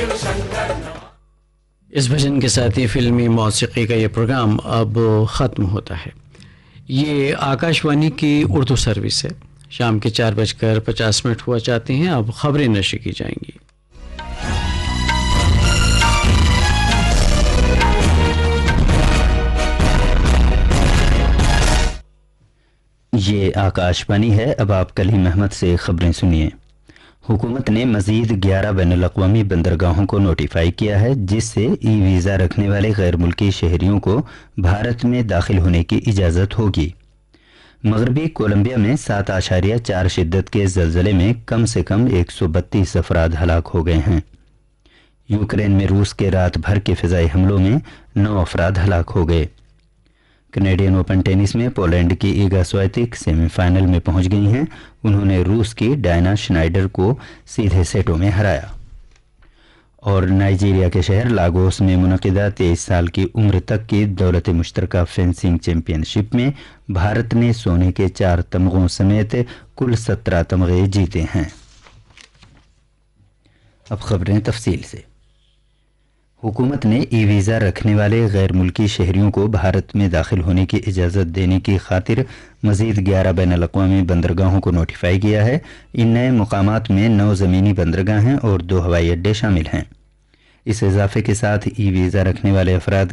اس بھجن کے ساتھ ہی فلمی موسیقی کا یہ پروگرام اب ختم ہوتا ہے۔ یہ آکاش وانی کی اردو سروس ہے۔ شام کے 4:50 ہوا چاہتے ہیں، اب خبریں نشر کی جائیں گی۔ یہ آکاش وانی ہے۔ اب آپ کلیم احمد سے خبریں سنیے۔ حکومت نے مزید 11 بین الاقوامی بندرگاہوں کو نوٹیفائی کیا ہے، جس سے ای ویزا رکھنے والے غیر ملکی شہریوں کو بھارت میں داخل ہونے کی اجازت ہوگی۔ مغربی کولمبیا میں 7.4 شدت کے زلزلے میں کم سے کم 132 افراد ہلاک ہو گئے ہیں۔ یوکرین میں روس کے رات بھر کے فضائی حملوں میں 9 افراد ہلاک ہو گئے۔ کینیڈین اوپن ٹینس میں پولینڈ کی ایگا سویتک سیمی فائنل میں پہنچ گئی ہیں۔ انہوں نے روس کی ڈائنا شنائڈر کو سیدھے سیٹوں میں ہرایا۔ اور نائجیریا کے شہر لاگوس میں منعقدہ 23 سال کی عمر تک کی دولت مشترکہ فینسنگ چیمپئن شپ میں بھارت نے سونے کے 4 تمغوں سمیت کل 17 تمغے جیتے ہیں۔ اب خبریں تفصیل سے۔ حکومت نے ای ویزا رکھنے والے غیر ملکی شہریوں کو بھارت میں داخل ہونے کی اجازت دینے کی خاطر مزید 11 بین الاقوامی بندرگاہوں کو نوٹیفائی کیا ہے۔ ان نئے مقامات میں 9 زمینی بندرگاہ ہیں اور 2 ہوائی اڈے شامل ہیں۔ اس اضافے کے ساتھ ای ویزا رکھنے والے افراد